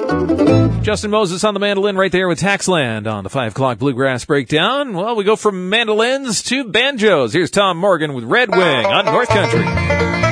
Justin Moses on the mandolin right there with Taxland on the 5 o'clock Bluegrass Breakdown. Well, we go from mandolins to banjos. Here's Tom Morgan with Red Wing on North Country.